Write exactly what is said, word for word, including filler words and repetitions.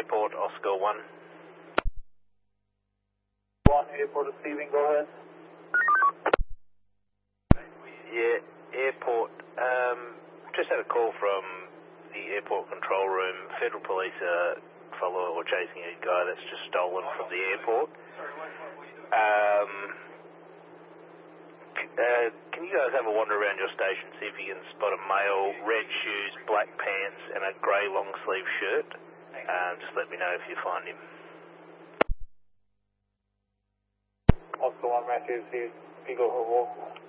Airport, Oscar one. one, airport receiving, go ahead. Yeah, airport. Um, just had a call from the airport control room. Federal police are following or chasing a guy that's just stolen from the airport. Um, uh, can you guys have a wander around your station, see if you can spot a male, red shoes, black pants, and a grey long sleeve shirt? Um, just let me know if you find him. Oscar one, Matthews, Eagle, Walk.